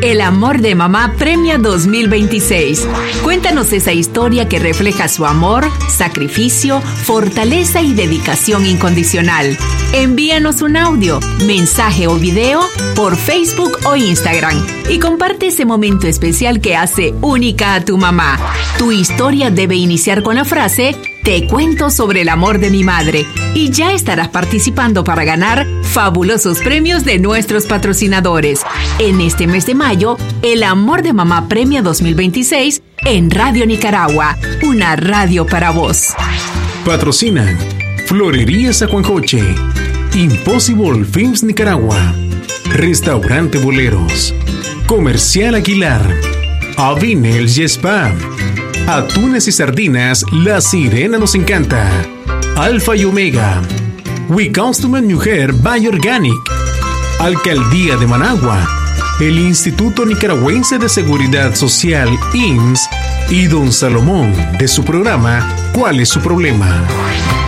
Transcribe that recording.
El amor de mamá premia 2026. Cuéntanos esa historia que refleja su amor, sacrificio, fortaleza y dedicación incondicional. Envíanos un audio, mensaje o video por Facebook o Instagram y comparte ese momento especial que hace única a tu mamá. Tu historia debe iniciar con la frase: te cuento sobre el amor de mi madre, y ya estarás participando para ganar fabulosos premios de nuestros patrocinadores. En este mes de mayo, El Amor de Mamá Premia 2026 en Radio Nicaragua, una radio para vos. Patrocinan Florería Zacuancoche, Impossible Films Nicaragua, Restaurante Boleros, Comercial Aguilar, Avinel y Spa, Atunes y Sardinas La Sirena nos encanta, Alfa y Omega, We Custom Mujer by Organic, Alcaldía de Managua, el Instituto Nicaragüense de Seguridad Social INS y Don Salomón de su programa ¿Cuál es su problema?